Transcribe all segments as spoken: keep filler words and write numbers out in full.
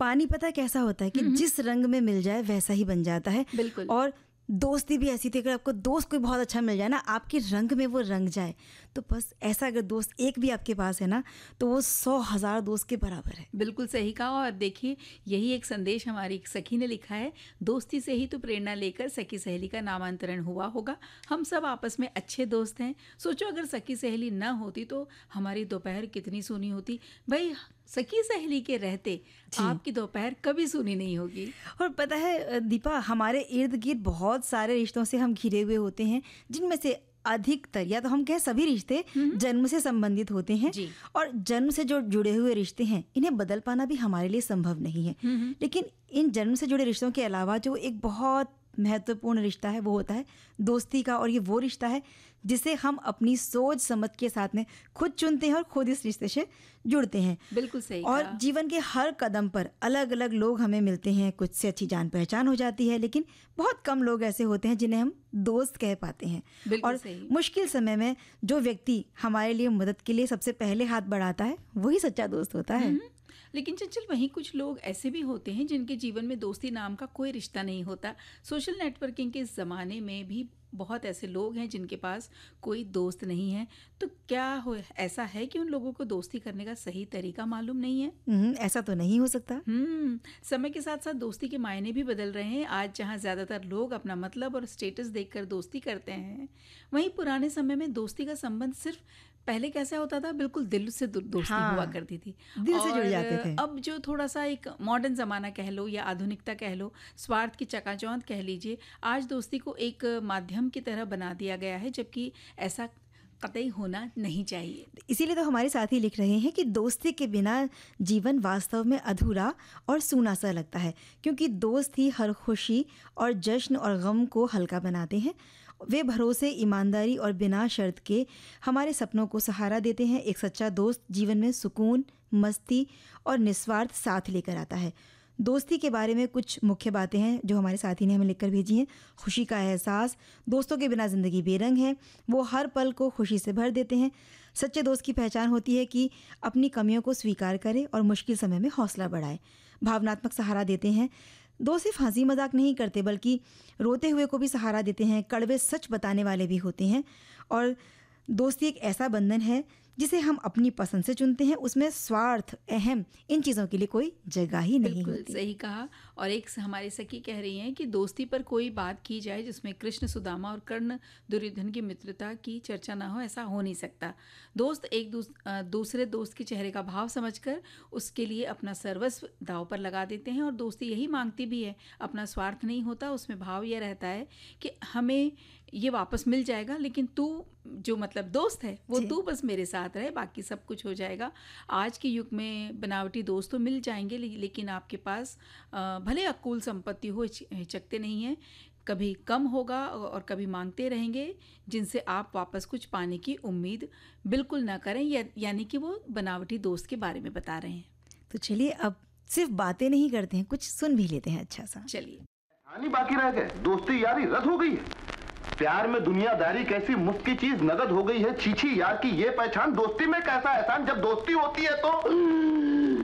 पानी पता है कैसा होता है कि जिस रंग में मिल जाए वैसा ही बन जाता है। बिल्कुल। और दोस्ती भी ऐसी थी, अगर आपको दोस्त कोई बहुत अच्छा मिल जाए ना, आपके रंग में वो रंग जाए, तो बस ऐसा अगर दोस्त एक भी आपके पास है ना, तो वो सौ हजार दोस्त के बराबर है। बिल्कुल सही कहा। और देखिए यही एक संदेश हमारी सखी ने लिखा है, दोस्ती से ही तो प्रेरणा लेकर सखी सहेली का नामांतरण हुआ होगा। हम सब आपस में अच्छे दोस्त हैं। सोचो अगर सखी सहेली न होती तो हमारी दोपहर कितनी सूनी होती। भाई सखी सहेली के रहते आपकी दोपहर कभी सूनी नहीं होगी। और पता है दीपा, हमारे इर्द गिर्द बहुत सारे रिश्तों से हम घिरे हुए होते हैं, जिनमें से अधिकतर या तो हम कहें सभी रिश्ते जन्म से संबंधित होते हैं। और जन्म से जो जुड़े हुए रिश्ते हैं इन्हें बदल पाना भी हमारे लिए संभव नहीं है। लेकिन इन जन्म से जुड़े रिश्तों के अलावा जो एक बहुत महत्वपूर्ण रिश्ता है वो होता है दोस्ती का। और ये वो रिश्ता है जिसे हम अपनी सोच समझ के साथ में खुद चुनते हैं और खुद इस रिश्ते से जुड़ते हैं। बिल्कुल सही। और जीवन के हर कदम पर अलग अलग लोग हमें मिलते हैं, कुछ से अच्छी जान पहचान हो जाती है, लेकिन बहुत कम लोग ऐसे होते हैं जिन्हें हम दोस्त कह पाते हैं। और मुश्किल समय में जो व्यक्ति हमारे लिए मदद के लिए सबसे पहले हाथ बढ़ाता है वही सच्चा दोस्त होता है। लेकिन चंचल, वहीं कुछ लोग ऐसे भी होते हैं जिनके जीवन में दोस्ती नाम का कोई रिश्ता नहीं होता। सोशल नेटवर्किंग के इस ज़माने में भी बहुत ऐसे लोग हैं जिनके पास कोई दोस्त नहीं है। तो क्या हो ऐसा है कि उन लोगों को दोस्ती करने का सही तरीका मालूम नहीं है? ऐसा तो नहीं हो सकता। हम्म समय के साथ साथ दोस्ती के मायने भी बदल रहे हैं। आज जहां ज़्यादातर लोग अपना मतलब और स्टेटस देखकर दोस्ती करते हैं, वहीं पुराने समय में दोस्ती का संबंध सिर्फ पहले कैसा होता था, बिल्कुल दिल से दोस्ती हाँ, हुआ करती थी, दिल से जुड़ जाते थे। अब जो थोड़ा सा एक मॉडर्न ज़माना कह लो या आधुनिकता कह लो, स्वार्थ की चकाचौंध कह लीजिए, आज दोस्ती को एक माध्यम की तरह बना दिया गया है, जबकि ऐसा कतई होना नहीं चाहिए। इसीलिए तो हमारे साथी लिख रहे हैं कि दोस्ती के बिना जीवन वास्तव में अधूरा और सूना सा लगता है, क्योंकि दोस्त ही हर खुशी और जश्न और गम को हल्का बनाते हैं। वे भरोसे, ईमानदारी और बिना शर्त के हमारे सपनों को सहारा देते हैं। एक सच्चा दोस्त जीवन में सुकून, मस्ती और निस्वार्थ साथ लेकर आता है। दोस्ती के बारे में कुछ मुख्य बातें हैं जो हमारे साथी ने हमें लिखकर भेजी हैं। खुशी का एहसास, दोस्तों के बिना ज़िंदगी बेरंग है, वो हर पल को खुशी से भर देते हैं। सच्चे दोस्त की पहचान होती है कि अपनी कमियों को स्वीकार करे और मुश्किल समय में हौसला बढ़ाए, भावनात्मक सहारा देते हैं। दोस्त सिर्फ हंसी मजाक नहीं करते बल्कि रोते हुए को भी सहारा देते हैं, कड़वे सच बताने वाले भी होते हैं। और दोस्ती एक ऐसा बंधन है जिसे हम अपनी पसंद से चुनते हैं, उसमें स्वार्थ, अहम, इन चीज़ों के लिए कोई जगह ही नहीं होती। बिल्कुल सही कहा। और एक हमारी सखी कह रही हैं कि दोस्ती पर कोई बात की जाए जिसमें कृष्ण, सुदामा और कर्ण, दुर्योधन की मित्रता की चर्चा ना हो, ऐसा हो नहीं सकता। दोस्त एक दूस, दूसरे दोस्त के चेहरे का भाव समझकर उसके लिए अपना सर्वस्व दांव पर लगा देते हैं। और दोस्ती यही मांगती भी है, अपना स्वार्थ नहीं होता, उसमें भाव यह रहता है कि हमें ये वापस मिल जाएगा, लेकिन तू जो मतलब दोस्त है वो तू बस मेरे साथ रहे, बाकी सब कुछ हो जाएगा। आज के युग में बनावटी दोस्त तो मिल जाएंगे, लेकिन आपके पास भले अकुल संपत्ति हो, हिचकते नहीं हैं, कभी कम होगा और कभी मांगते रहेंगे, जिनसे आप वापस कुछ पाने की उम्मीद बिल्कुल ना करें। या, यानी कि वो बनावटी दोस्त के बारे में बता रहे हैं। तो चलिए अब सिर्फ बातें नहीं करते हैं, कुछ सुन भी लेते हैं अच्छा सा। चलिए। बाकी रह गए, दोस्ती यारी रद्द हो गई है। प्यार में दुनियादारी कैसी मुफ्त की चीज नगद हो गई है। छीछी यार की ये पहचान, दोस्ती में कैसा एहसान, जब दोस्ती होती है तो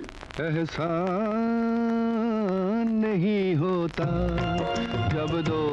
एहसान नहीं होता जब दो